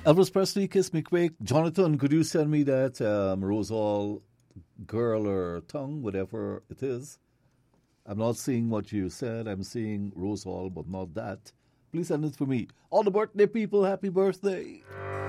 Elvis Presley, Kiss Me Quick. Jonathan, could you send me that Rosal girl or tongue, whatever it is? I'm not seeing what you said. I'm seeing Rosal, but not that. Please send it for me. All the birthday people, happy birthday.